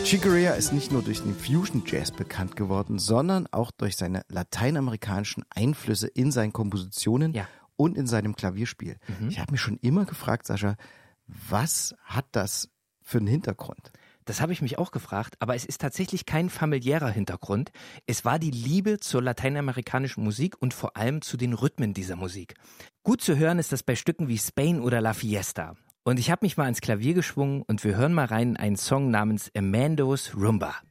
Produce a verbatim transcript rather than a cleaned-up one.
Chick Corea ist nicht nur durch den Fusion Jazz bekannt geworden, sondern auch durch seine lateinamerikanischen Einflüsse in seinen Kompositionen ja. und in seinem Klavierspiel. Mhm. Ich habe mich schon immer gefragt, Sascha, was hat das für einen Hintergrund? Das habe ich mich auch gefragt, aber es ist tatsächlich kein familiärer Hintergrund. Es war die Liebe zur lateinamerikanischen Musik und vor allem zu den Rhythmen dieser Musik. Gut zu hören ist das bei Stücken wie Spain oder La Fiesta. Und ich habe mich mal ans Klavier geschwungen und wir hören mal rein in einen Song namens Amando's Rumba.